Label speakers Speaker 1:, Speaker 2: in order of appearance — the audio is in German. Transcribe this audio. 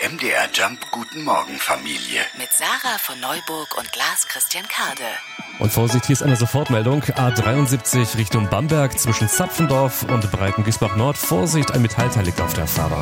Speaker 1: MDR Jump Guten Morgen Familie.
Speaker 2: Mit Sarah von Neuburg und Lars Christian Kade.
Speaker 3: Und Vorsicht, hier ist eine Sofortmeldung. A73 Richtung Bamberg zwischen Zapfendorf und Breitengüßbach Nord. Vorsicht, ein Metallteil liegt auf der Fahrbahn.